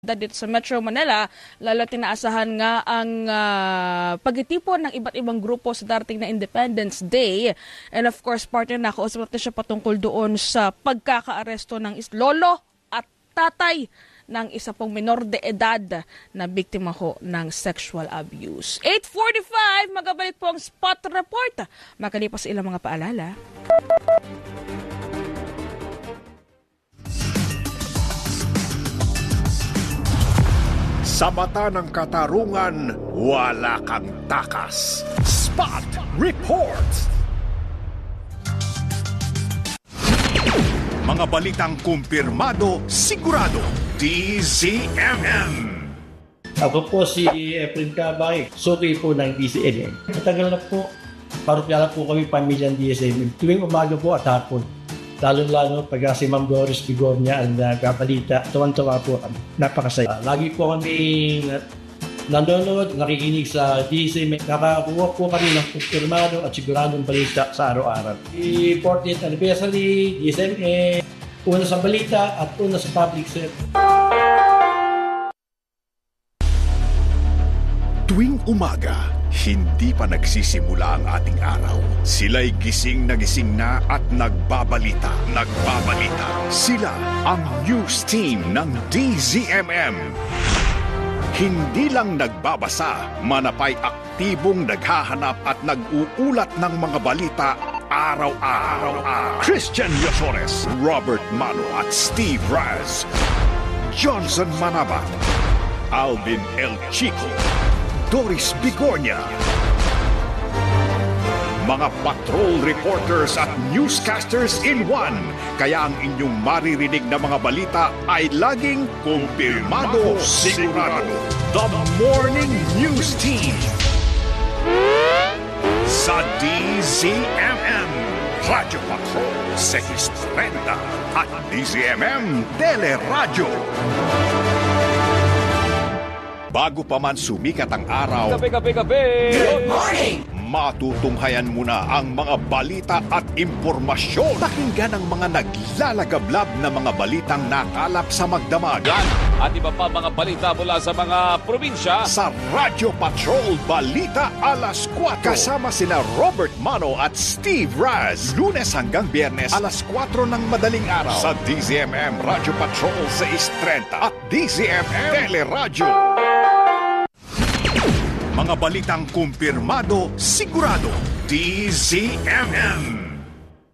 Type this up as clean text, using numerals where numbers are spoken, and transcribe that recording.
dito sa Metro Manila, lalo tinaasahan nga ang pagtitipon ng iba't ibang grupo sa darating na Independence Day. And of course, partner, nakausap natin siya patungkol doon sa pagkakaaresto ng lolo at tatay ng isa pong minor de edad na biktima ho ng sexual abuse. 8:45, magabalik po ang Spot Report. Makalipas ilang mga paalala. Sa mata ng katarungan, wala kang takas. Spot Report! Mga balitang kumpirmado, sigurado. DZMM. Ako po si Efren Cabay, suki po ng DZMM. Matagal na po, parokya po kami pamilyang DZMM. Tuwing umaga po at hapon. Lalo-lalo pag si Ma'am Doris Bigornia ang nagkabalita, tuwan-tuwa po kami. Napakasaya. Lagi po kami nanonood, nakikinig sa DZMM. Nakakuha po kami ng kumpirmado at siguradong balita sa araw-araw. The 40th anniversary, DZMM, una sa balita at una sa public service. Tuwing umaga, hindi pa nagsisimula ang ating araw. Sila'y gising na at nagbabalita. Sila ang news team ng DZMM. Hindi lang nagbabasa, manapay aktibong naghahanap at nag-uulat ng mga balita araw-araw. Christian Yosores, Robert Mano at Steve Raz, Johnson Manabat, Alvin El Chico, Doris Bigornia. Mga patrol reporters at newscasters in one. Kaya ang inyong maririnig na mga balita ay laging kumpirmado, sigurado. The Morning News Team sa DZMM, Radyo Patrol 630 at DZMM Teleradyo. Bago pa man sumikat ang araw, Kape! Good morning! Matutunghayan muna ang mga balita at impormasyon. Pakinggan ang mga naglalagablab na mga balitang nakalap sa magdamagan. At iba pa mga balita mula sa mga probinsya. Sa Radyo Patrol Balita Alas 4. Kasama sina Robert Mano at Steve Raz. Lunes hanggang Biyernes alas 4 ng madaling araw. Sa DZMM Radyo Patrol 630 at DZMM Teleradyo. Mga balitang kumpirmado, sigurado. DZMM.